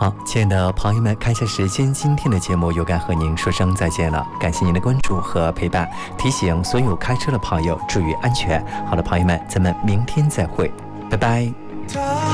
好，亲爱的朋友们，看一下时间，今天的节目又该和您说声再见了。感谢您的关注和陪伴，提醒所有开车的朋友注意安全。好的，朋友们，咱们明天再会，拜拜。